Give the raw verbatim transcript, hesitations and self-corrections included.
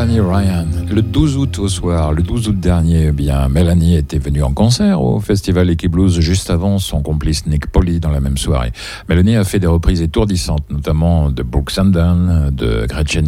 Mélanie Ryan. Le douze août au soir, le douze août dernier, eh bien, Mélanie était venue en concert au festival Equi Blues juste avant son complice Nick Polly dans la même soirée. Mélanie a fait des reprises étourdissantes, notamment de Brooks and Dunn, de Gretchen